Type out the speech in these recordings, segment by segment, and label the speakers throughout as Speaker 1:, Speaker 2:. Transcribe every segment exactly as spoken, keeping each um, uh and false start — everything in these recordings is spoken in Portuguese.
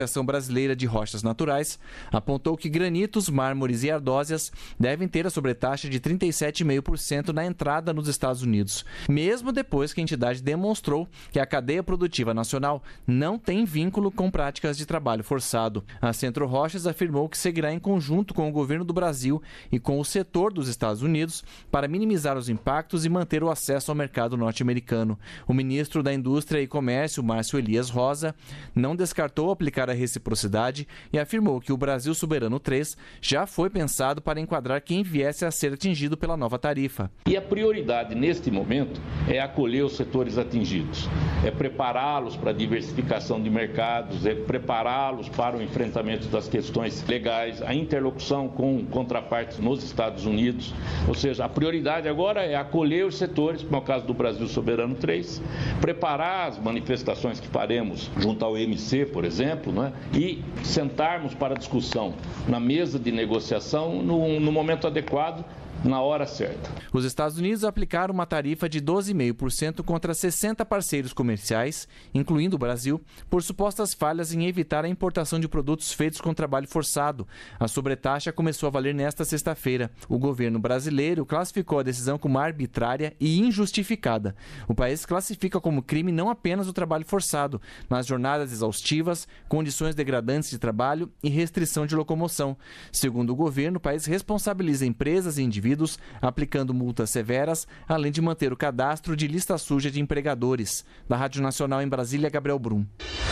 Speaker 1: Associação Brasileira de Rochas Naturais apontou que granitos, mármores e ardósias devem ter a sobretaxa de trinta e sete vírgula cinco por cento na entrada nos Estados Unidos, mesmo depois que a entidade demonstrou que a cadeia produtiva nacional não tem vínculo com práticas de trabalho forçado. A Centro Rochas afirmou que seguirá em conjunto com o governo do Brasil e com o setor dos Estados Unidos para minimizar os impactos e manter o acesso ao mercado norte-americano. O ministro da Indústria e Comércio, Márcio Elias Rosa, não descartou aplicar a reciprocidade e afirmou que o Brasil Soberano três já foi pensado para enquadrar quem viesse a ser atingido pela nova tarifa.
Speaker 2: E a prioridade neste momento é acolher os setores atingidos, é prepará-los para a diversificação de mercados, é prepará-los para o enfrentamento das questões legais, a interlocução com contrapartes nos Estados Unidos. Ou seja, a prioridade agora é acolher os setores, como é o caso do Brasil Soberano três, preparar as manifestações que faremos junto ao M C, por exemplo, né? E sentarmos para discussão na mesa de negociação no, no momento adequado, na hora certa.
Speaker 1: Os Estados Unidos aplicaram uma tarifa de doze vírgula cinco por cento contra sessenta parceiros comerciais, incluindo o Brasil, por supostas falhas em evitar a importação de produtos feitos com trabalho forçado. A sobretaxa começou a valer nesta sexta-feira. O governo brasileiro classificou a decisão como arbitrária e injustificada. O país classifica como crime não apenas o trabalho forçado, mas jornadas exaustivas, condições degradantes de trabalho e restrição de locomoção. Segundo o governo, o país responsabiliza empresas e indivíduos aplicando multas severas, além de manter o cadastro de lista suja de empregadores. Da Rádio Nacional em Brasília, Gabriel Brum.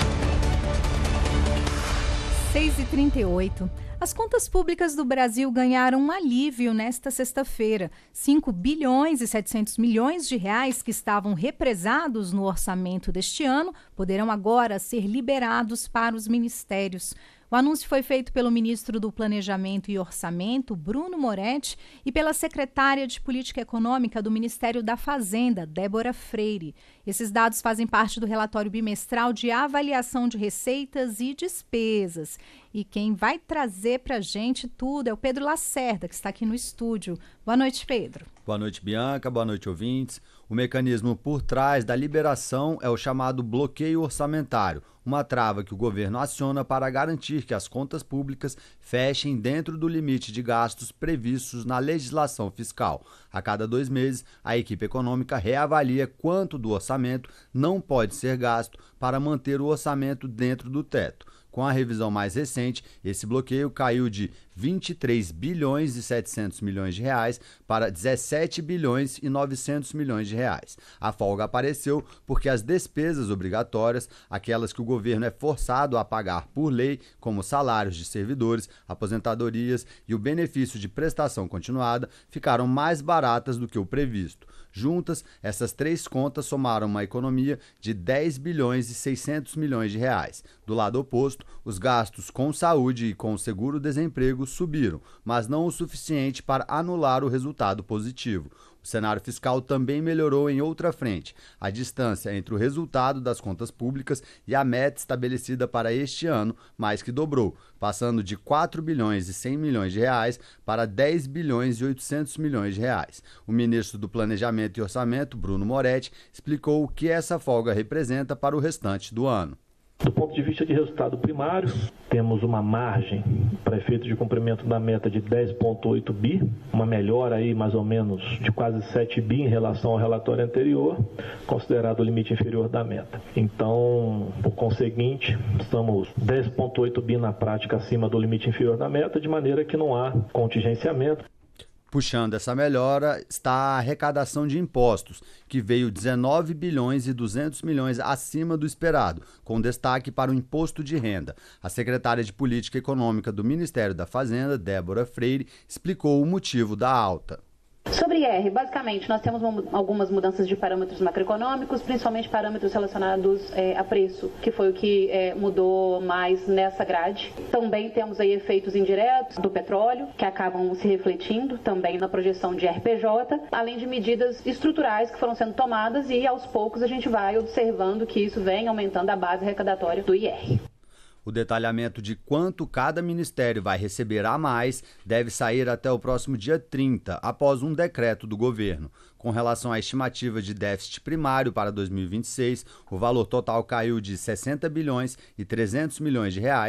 Speaker 3: seis e trinta e oito. As contas públicas do Brasil ganharam um alívio nesta sexta-feira. cinco bilhões e setecentos milhões de reais que estavam represados no orçamento deste ano poderão agora ser liberados para os ministérios. O anúncio foi feito pelo ministro do Planejamento e Orçamento, Bruno Moretti, e pela secretária de Política Econômica do Ministério da Fazenda, Débora Freire. Esses dados fazem parte do relatório bimestral de avaliação de receitas e despesas. E quem vai trazer para a gente tudo é o Pedro Lacerda, que está aqui no estúdio. Boa noite, Pedro.
Speaker 4: Boa noite, Bianca. Boa noite, ouvintes. O mecanismo por trás da liberação é o chamado bloqueio orçamentário, uma trava que o governo aciona para garantir que as contas públicas fechem dentro do limite de gastos previstos na legislação fiscal. A cada dois meses, a equipe econômica reavalia quanto do orçamento não pode ser gasto para manter o orçamento dentro do teto. Com a revisão mais recente, esse bloqueio caiu de vinte e três bilhões e setecentos milhões de reais para dezessete bilhões e novecentos milhões de reais. A folga apareceu porque as despesas obrigatórias, aquelas que o governo é forçado a pagar por lei, como salários de servidores, aposentadorias e o benefício de prestação continuada, ficaram mais baratas do que o previsto. Juntas, essas três contas somaram uma economia de dez bilhões e seiscentos milhões de reais. Do lado oposto, os gastos com saúde e com seguro-desemprego subiram, mas não o suficiente para anular o resultado positivo. O cenário fiscal também melhorou em outra frente. A distância entre o resultado das contas públicas e a meta estabelecida para este ano mais que dobrou, passando de quatro bilhões e cem milhões de reais para dez bilhões e oitocentos milhões de reais. O ministro do Planejamento e Orçamento, Bruno Moretti, explicou o que essa folga representa para o restante do ano.
Speaker 5: Do ponto de vista de resultado primário, temos uma margem para efeito de cumprimento da meta de dez vírgula oito bi, uma melhora aí mais ou menos de quase sete bi em relação ao relatório anterior, considerado o limite inferior da meta. Então, por conseguinte, estamos dez vírgula oito bi na prática acima do limite inferior da meta, de maneira que não há contingenciamento.
Speaker 4: Puxando essa melhora está a arrecadação de impostos, que veio dezenove bilhões e duzentos milhões acima do esperado, com destaque para o imposto de renda. A secretária de Política Econômica do Ministério da Fazenda, Débora Freire, explicou o motivo da alta.
Speaker 6: Sobre I R, basicamente, nós temos algumas mudanças de parâmetros macroeconômicos, principalmente parâmetros relacionados é, a preço, que foi o que é, mudou mais nessa grade. Também temos aí efeitos indiretos do petróleo, que acabam se refletindo também na projeção de R P J, além de medidas estruturais que foram sendo tomadas e, aos poucos, a gente vai observando que isso vem aumentando a base arrecadatória do I R.
Speaker 4: O detalhamento de quanto cada ministério vai receber a mais deve sair até o próximo dia trinta, após um decreto do governo. Com relação à estimativa de déficit primário para dois mil e vinte e seis, o valor total caiu de sessenta bilhões e trezentos milhões de reais